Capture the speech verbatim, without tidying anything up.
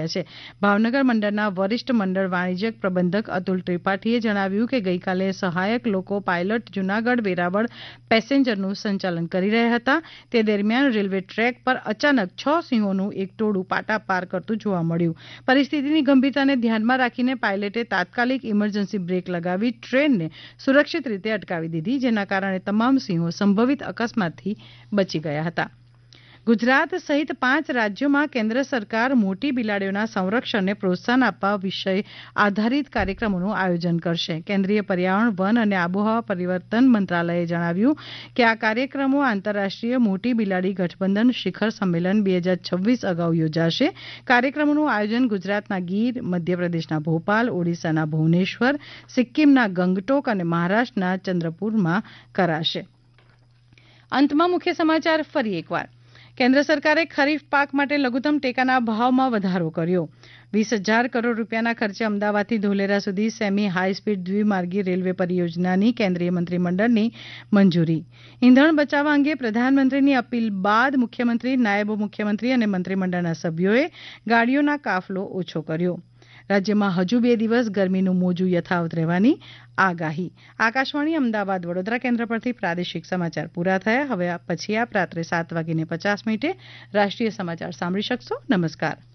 રાખ્યા છે. ભાવનગર મંડળના વરિષ્ઠ મંડળ વાણિજ્યક પ્રબંધક અતુલ ત્રિપાઠીએ જણાવ્યું કે ગઈકાલે સહાયક લોકો પાયલટ જૂનાગઢ વેરાવળ પેસેન્જરનું સંચાલન કરી રહ્યા હતા. તે દરમિયાન રેલવે ટ્રેક પર અચાનક છ સિંહોનું એક ટોળું પાટા પાર કરતું જોવા મળ્યું. પરિસ્થિતિની ગંભીરતાને ધ્યાનમાં રાખીને પાયલટે તાત્કાલિક ઇમરજન્સી બ્રેક લગાવી ટ્રેનને સુરક્ષિત રીતે અટકાવી દીધી, જેના કારણે તમામ સિંહો સંભવિત અકસ્માતથી બચી ગયા હતા. ગુજરાત સહિત પાંચ રાજ્યોમાં કેન્દ્ર સરકાર મોટી બિલાડીઓના સંરક્ષણને પ્રોત્સાહન આપવા વિષય આધારિત કાર્યક્રમોનું આયોજન કરશે. કેન્દ્રીય પર્યાવરણ, વન અને આબોહવા પરિવર્તન મંત્રાલયે જણાવ્યું કે આ કાર્યક્રમો આંતરરાષ્ટ્રીય મોટી બિલાડી ગઠબંધન શિખર સંમેલન બે હજાર છવ્વીસ અગાઉ યોજાશે. કાર્યક્રમોનું આયોજન ગુજરાતના ગીર, મધ્યપ્રદેશના ભોપાલ, ઓડિશાના ભુવનેશ્વર, સિક્કિમના ગંગટોક અને મહારાષ્ટ્રના ચંદ્રપુરમાં કરાશે. અંતમાં મુખ્ય સમાચાર ફરી એકવાર. કેન્દ્ર સરકારે ખરીફ પાક માટે લઘુત્તમ ટેકાના ભાવમાં વધારો કર્યો. વીસ હજાર કરોડ રૂપિયાના ખર્ચે અમદાવાદથી ધોલેરા સુધી સેમી હાઈસ્પીડ દ્વિમાર્ગી રેલવે પરિયોજનાની કેન્દ્રીય મંત્રીમંડળની મંજૂરી. ઇંધણ બચાવવા અંગે પ્રધાનમંત્રીની અપીલ બાદ મુખ્યમંત્રી, નાયબ મુખ્યમંત્રી અને મંત્રીમંડળના સભ્યોએ ગાડીઓનો કાફલો ઓછો કર્યો. રાજ્યમાં હજુ બે દિવસ ગરમીનું મોજું યથાવત રહેવાની આગાહી. આકાશવાણી અમદાવાદ વડોદરા કેન્દ્ર પરથી પ્રાદેશિક સમાચાર પૂરા થયા. હવે પછી આપ રાત્રે સાત વાગીને પચાસ મિનિટે રાષ્ટ્રીય સમાચાર સાંભળી શકશો. નમસ્કાર.